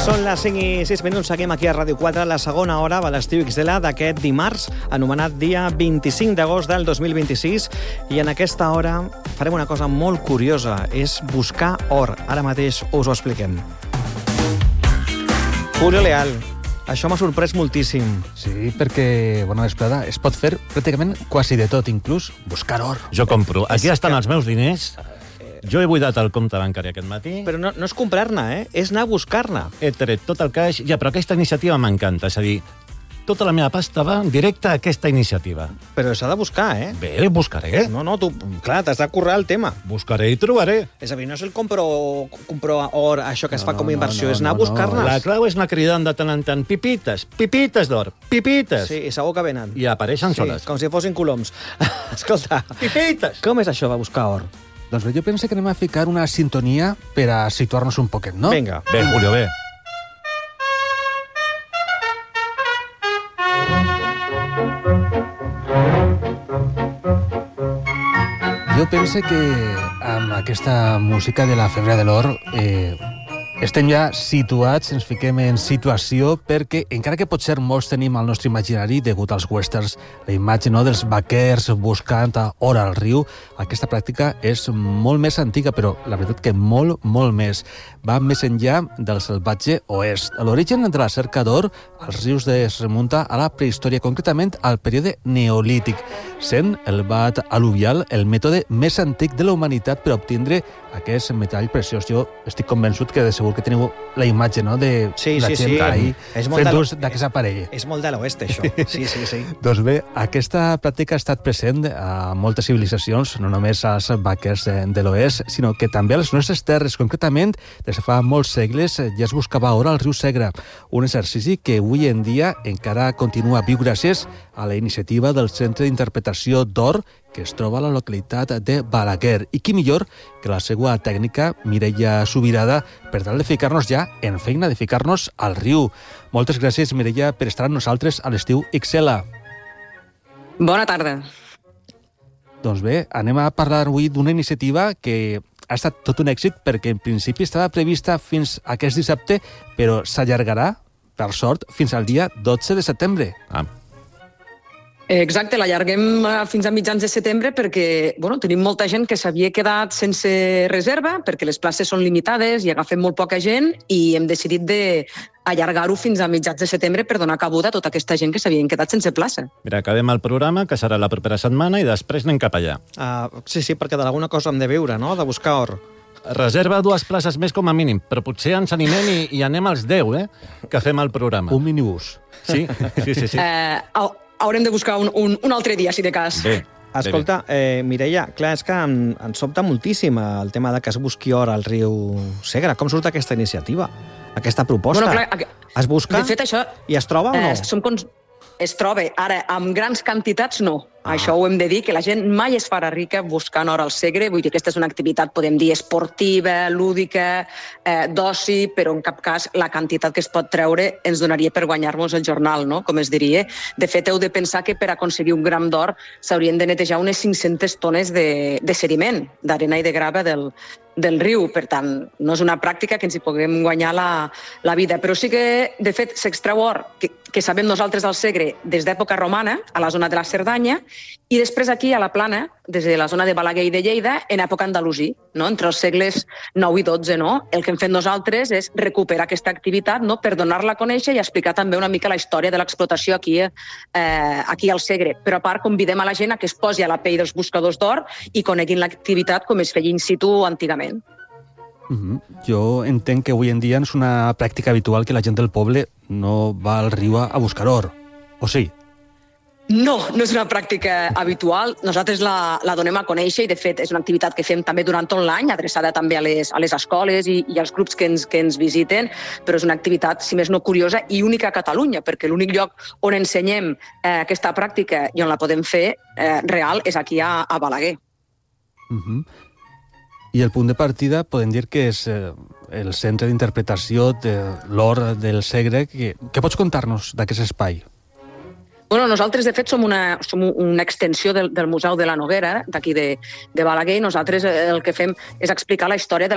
Són les 5 i 6 minuts, seguim aquí a Ràdio 4, la segona hora de l'estiu XL d'aquest dimarts, anomenat dia 25 d'agost del 2026, i en aquesta hora farem una cosa molt curiosa, és buscar or. Ara mateix us ho expliquem. Julio Leal, això m'ha sorprès moltíssim. Sí, perquè, bona vesprada, es pot fer pràcticament quasi de tot, inclús buscar or. Jo compro. Aquí estan els meus diners. Jo he buidat el compte bancari aquest matí. Però no és comprar-ne, és anar a buscar-ne. He tret tot el caix, però aquesta iniciativa m'encanta. És a dir, tota la meva pasta va directa a aquesta iniciativa. Però s'ha de buscar, Bé, buscaré. No, tu, clar, t'has de currar el tema. Buscaré i trobaré. És a dir, no és el compro or, això que es fa com a inversió, és anar a buscar-ne. La clau és anar cridant de tant en tant pipites d'or, pipites. Sí, i segur que venen. I apareixen soles. Com si fossin coloms. Escolta, Pipites! com és això de buscar or? Doncs bé, jo penso que anem a ficar una sintonia per a situar-nos un poquet, no? Vinga. Bé, Julio, bé. Jo penso que amb aquesta música de la Febre de l'Or estem ja situats, ens fiquem en situació, perquè encara que potser molts tenim al nostre imaginari, degut als westerns, la imatge dels vaquers buscant or al riu, aquesta pràctica és molt més antiga, però la veritat que molt, molt més. Va més enllà del salvatge oest. L'origen de la cerca d'or als rius es remunta a la prehistòria, concretament al període neolític, sent el bat al·luvial el mètode més antic de la humanitat per obtindre aquest metall preciós. Jo estic convençut que de segur que teniu la imatge, no?, de la gent ahí fent ús d'aquest aparell. És molt de l'oest, això. Sí. Doncs bé, aquesta pràctica ha estat present a moltes civilitzacions, no només als vaquers de l'oest, sinó que també a les nostres terres. Concretament, des de fa molts segles ja es buscava or al riu Segre, un exercici que avui en dia encara continua viu gràcies a la iniciativa del Centre d'Interpretació d'Or, que es troba a la localitat de Balaguer. I qui millor que la seva tècnica, Mireia Subirada, per tal de ficar-nos ja en feina, de ficar-nos al riu. Moltes gràcies, Mireia, per estar amb nosaltres a l'estiu XL. Bona tarda. Doncs bé, anem a parlar avui d'una iniciativa que ha estat tot un èxit, perquè en principi estava prevista fins aquest dissabte, però s'allargarà, per sort, fins al dia 12 de setembre. Exacte, l'allarguem fins a mitjans de setembre perquè tenim molta gent que s'havia quedat sense reserva, perquè les places són limitades i agafen molt poca gent, i hem decidit d'allargar-ho fins a mitjans de setembre per donar cabuda a tota aquesta gent que s'havien quedat sense plaça. Mira, acabem el programa, que serà la propera setmana, i després anem cap allà. Sí, perquè d'alguna cosa hem de viure, no?, de buscar or. Reserva 2 places més com a mínim, però potser ens animem i anem als 10, que fem el programa. Un minibús. Sí. Haurem de buscar un altre dia, si de cas. Bé. Escolta, Mireia, clar, és que em sobta moltíssim el tema de que es busqui or al riu Segre. Com surt aquesta iniciativa, aquesta proposta? Es busca de fet, això, i es troba o no? Es troba. Ara, amb grans quantitats, no. Això ho hem de dir, que la gent mai es farà rica buscant or al Segre. Vull dir, aquesta és una activitat, podem dir, esportiva, lúdica, d'oci, però en cap cas la quantitat que es pot treure ens donaria per guanyar-nos el jornal, no?, com es diria. De fet, heu de pensar que per aconseguir un gram d'or s'haurien de netejar unes 500 tones de sediment, d'arena i de grava del riu. Per tant, no és una pràctica que ens hi puguem guanyar la vida. Però sí que, de fet, s'extreu or, que sabem nosaltres al Segre, des d'època romana, a la zona de la Cerdanya, i després aquí a la Plana, des de la zona de Balaguer i de Lleida, en època andalusí, no?, entre els segles IX i XII. No? El que hem fet nosaltres és recuperar aquesta activitat, no?, per donar-la a conèixer i explicar també una mica la història de l'explotació aquí al Segre. Però a part, convidem a la gent a que es posi a la pell dels buscadors d'or i coneguin l'activitat com es feia in situ antigament. Jo entenc que avui en dia és una pràctica habitual que la gent del poble no va al riu a buscar or, o sí? No és una pràctica habitual. Nosaltres la donem a conèixer i, de fet, és una activitat que fem també durant tot l'any, adreçada també a les escoles i als grups que ens visiten, però és una activitat, si més no, curiosa i única a Catalunya, perquè l'únic lloc on ensenyem aquesta pràctica i on la podem fer real és aquí a Balaguer. I el punt de partida podem dir que és el Centre d'Interpretació de l'Or del Segre. Què pots contar-nos d'aquest espai? Nosaltres, de fet, som una extensió del Museu de la Noguera, d'aquí de Balaguer, i nosaltres el que fem és explicar la història de